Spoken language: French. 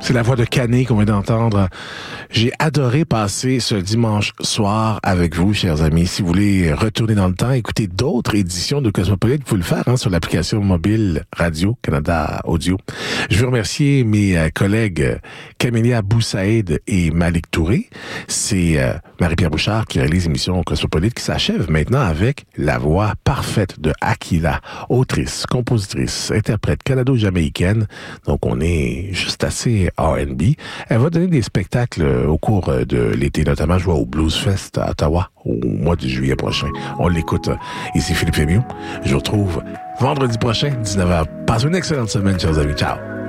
C'est la voix de Canet qu'on vient d'entendre. J'ai adoré passer ce dimanche soir avec vous, chers amis. Si vous voulez retourner dans le temps, écouter d'autres éditions de Cosmopolite, vous pouvez le faire sur l'application mobile Radio-Canada Audio. Je veux remercier mes collègues Camélia Boussaïd et Malik Touré. C'est Marie-Pierre Bouchard qui réalise l'émission Cosmopolite qui s'achève maintenant avec la voix parfaite de Aquila, autrice, compositrice, interprète canado-jamaïcaine. Donc on est juste assez R&B. Elle va donner des spectacles au cours de l'été, notamment je vois au Blues Fest à Ottawa au mois de juillet prochain. On l'écoute. Ici Philippe Fémieux. Je vous retrouve vendredi prochain, 19h. Passez une excellente semaine, chers amis. Ciao!